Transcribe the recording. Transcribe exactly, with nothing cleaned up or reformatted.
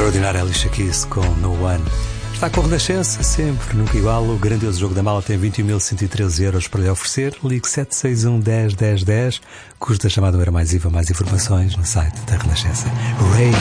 Extraordinária Alicia Keys com No One. Está com a Renascença, sempre, nunca igual. O grandioso jogo da mala tem vinte e um mil cento e treze euros para lhe oferecer. Ligue sete seis um, dez, dez, dez. Custa chamada era mais I V A, mais informações no site da Renascença. Ray.